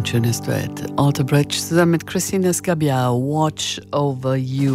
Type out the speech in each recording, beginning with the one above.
schönes Duett. Alter Bridge zusammen mit Christina Scabbia, Watch Over You.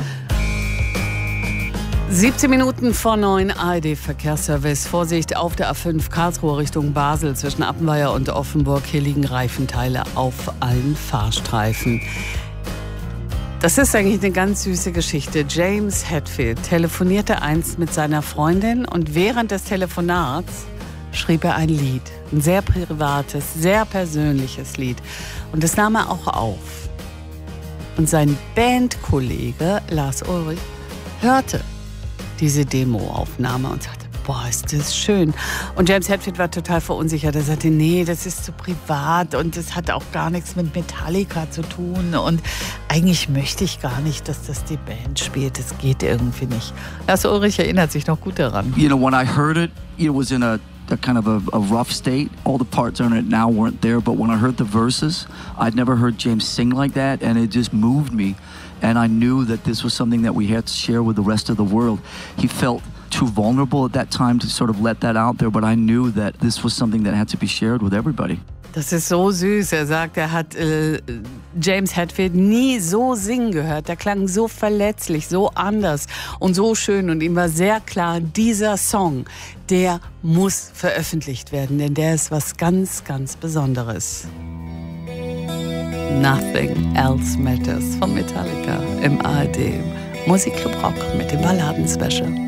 17 Minuten vor 9, ARD-Verkehrsservice. Vorsicht auf der A5 Karlsruhe Richtung Basel zwischen Appenweier und Offenburg. Hier liegen Reifenteile auf allen Fahrstreifen. Das ist eigentlich eine ganz süße Geschichte. James Hetfield telefonierte einst mit seiner Freundin und während des Telefonats schrieb er ein Lied. Ein sehr privates, sehr persönliches Lied. Und das nahm er auch auf. Und sein Bandkollege Lars Ulrich hörte diese Demoaufnahme und sagte, boah, ist das schön. Und James Hetfield war total verunsichert. Er sagte, nee, das ist zu privat und das hat auch gar nichts mit Metallica zu tun. Und eigentlich möchte ich gar nicht, dass das die Band spielt. Das geht irgendwie nicht. Lars Ulrich erinnert sich noch gut daran. You know, when I heard it, it was in a kind of a rough state. All the parts on it now weren't there, but when I heard the verses, I'd never heard James sing like that, and it just moved me. And I knew that this was something that we had to share with the rest of the world. He felt too vulnerable at that time to sort of let that out there, but I knew that this was something that had to be shared with everybody. Das ist so süß. Er sagt, er hat James Hetfield nie so singen gehört. Der klang so verletzlich, so anders und so schön. Und ihm war sehr klar, dieser Song, der muss veröffentlicht werden, denn der ist was ganz, ganz Besonderes. Nothing Else Matters von Metallica im ARD Musikclub Rock mit dem Balladen-Special.